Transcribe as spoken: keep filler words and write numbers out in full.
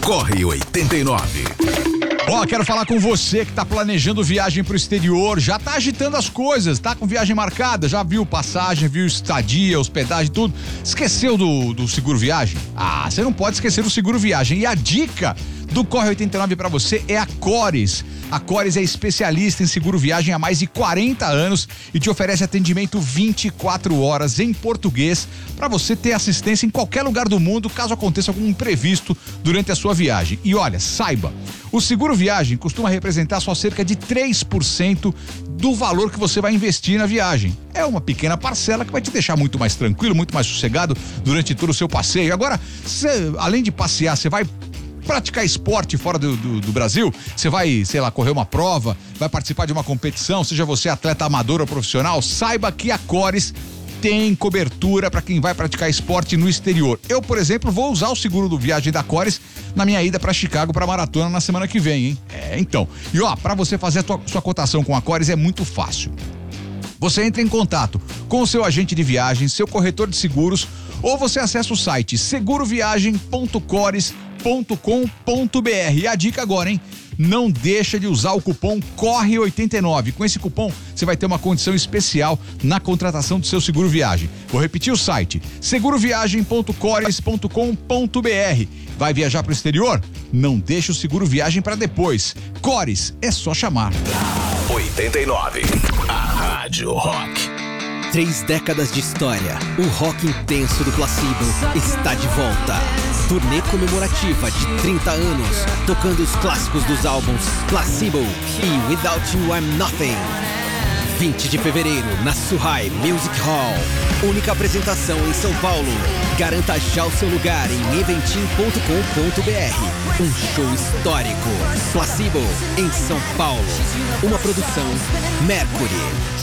Corre oitenta e nove. Ó, oh, quero falar com você que tá planejando viagem pro exterior, já tá agitando as coisas, tá com viagem marcada, já viu passagem, viu estadia, hospedagem, tudo. Esqueceu do, do seguro viagem? Ah, você não pode esquecer do seguro viagem. E a dica do Corre oitenta e nove pra você é a Cores. A Cores é especialista em seguro viagem há mais de quarenta anos e te oferece atendimento vinte e quatro horas em português para você ter assistência em qualquer lugar do mundo caso aconteça algum imprevisto durante a sua viagem. E olha, saiba, o seguro viagem costuma representar só cerca de três por cento do valor que você vai investir na viagem. É uma pequena parcela que vai te deixar muito mais tranquilo, muito mais sossegado durante todo o seu passeio. Agora, cê, além de passear, você vai praticar esporte fora do, do, do Brasil, você vai, sei lá, correr uma prova, vai participar de uma competição, seja você atleta amador ou profissional, saiba que a Cores tem cobertura para quem vai praticar esporte no exterior. Eu, por exemplo, vou usar o seguro do viagem da Cores na minha ida para Chicago para maratona na semana que vem, hein? É, então. E ó, para você fazer a tua, sua cotação com a Cores é muito fácil. Você entra em contato com o seu agente de viagem, seu corretor de seguros, ou você acessa o site seguro viagem ponto cores ponto com ponto br. E a dica agora, hein? Não deixa de usar o cupom corre oitenta e nove. Com esse cupom, você vai ter uma condição especial na contratação do seu seguro viagem. Vou repetir o site: seguro viagem ponto cores ponto com ponto br. Vai viajar para o exterior? Não deixa o seguro viagem para depois. Cores, é só chamar. oitenta e nove. A Rádio Rock. Três décadas de história, o rock intenso do Placebo está de volta. Turnê comemorativa de trinta anos, tocando os clássicos dos álbuns Placebo e Without You I'm Nothing. vinte de fevereiro, na Suhai Music Hall. Única apresentação em São Paulo. Garanta já o seu lugar em eventim ponto com ponto br. Um show histórico. Placebo, em São Paulo. Uma produção Mercury.